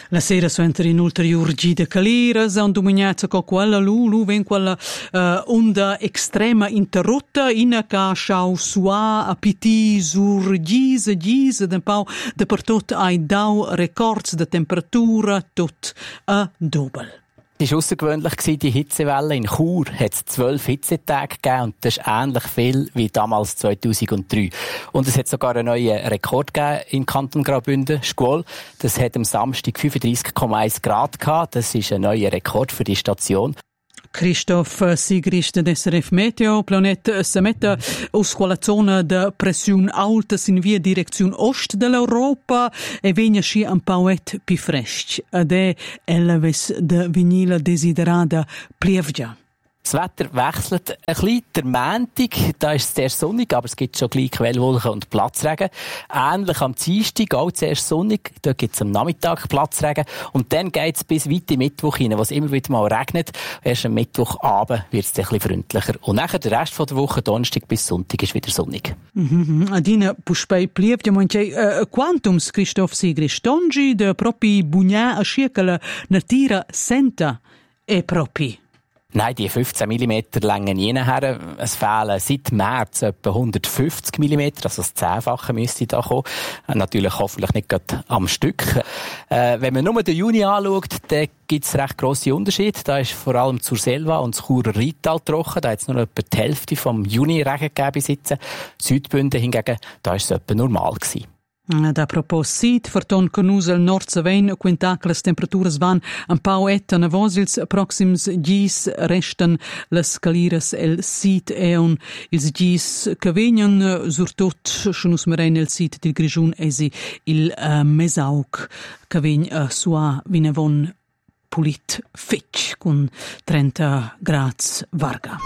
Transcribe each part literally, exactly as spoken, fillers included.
La sera suentra inoltre urgide caliras, un dominata con quella lu, lu ven quella uh, onda estrema interrotta in ca schau sua a piti sur gise gise den pau de per tot ai dau records de temperatura tot a dobel. Es war aussergewöhnlich, die Hitzewelle. In Chur hat es zwölf Hitzetage gegeben und das ist ähnlich viel wie damals zweitausenddrei. Und es hat sogar einen neuen Rekord gegeben in Kanton Graubünden, Schkuol. Das hat am Samstag fünfunddreissig Komma eins Grad gehabt. Das ist ein neuer Rekord für die Station. Christoph Sigrist des R F Meteo Planet se mette aus quella zona de pressione alta in via direzione ost dell'Europa e vegna sci un pauet pi fresc. Ed è elves de vinila desiderada plievgia. Das Wetter wechselt ein bisschen. Der Montag, da ist es sehr sonnig, aber es gibt schon gleich Quellwolken und Platzregen. Ähnlich am Dienstag, auch zuerst sonnig, da gibt es am Nachmittag Platzregen. Und dann geht es bis weit in Mittwoch hinein, wo es immer wieder mal regnet. Erst am Mittwochabend wird es ein bisschen freundlicher. Und nachher der Rest der Woche, Donnerstag bis Sonntag, ist wieder sonnig. Mhm. Adina puspei plievgia manche uh, quantums Christoph Sigrist. Tongi de propi bugna a schiekele natira senta e propi. Nein, die fünfzehn Millimeter lange nie her. Es fehlen seit März etwa hundertfünfzig Millimeter, also das Zehnfache müsste da kommen. Natürlich hoffentlich nicht gerade am Stück. Äh, wenn man nur den Juni anschaut, dann gibt es recht grosse Unterschiede. Da ist vor allem zur Selva und das Churer Rheintal trocken. Da hat es nur etwa die Hälfte vom Juni Regen gegeben bis jetzt. Südbünden hingegen, da war es etwa normal gewesen. Da proposito, forton conus al nord savein, quintac las temperaturas van un pau et a nevosils proxims gis restan las caliras el sit eon ils gis que vegnan surtot schonus meren el sit del Grigiun esi il uh, mesauk que vegn uh, sua vinevon pulit fetch con trenta grads varga.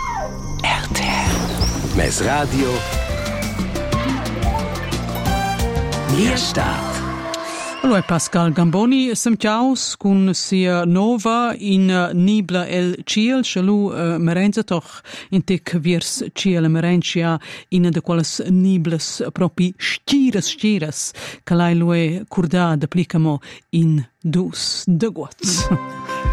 R T L Mes Radio Nierstadt. Allora Pascal Gamboni, sem ciaus con sia nova in uh, Nibla el Ciel, shalu uh, merenza toch in tic viers Ciel merencia in de quales Niblas propi stiras stiras, calai lue curda de plicamo in dus de guats.